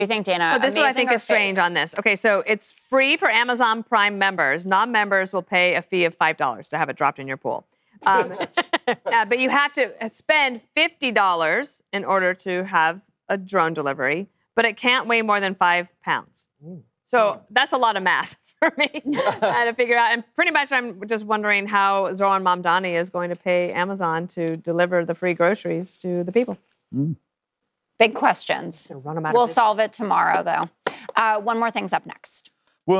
you think, Dana? So this is what I think is strange on this. Okay, so it's free for Amazon Prime members. Non-members will pay a fee of $5 to have it dropped in your pool. But you have to spend $50 in order to have a drone delivery, but it can't weigh more than 5 pounds. So that's a lot of math for me to figure out. And pretty much I'm just wondering how Zohran Mamdani is going to pay Amazon to deliver the free groceries to the people. Big questions. Run them out we'll of solve it tomorrow, though. One more thing's up next.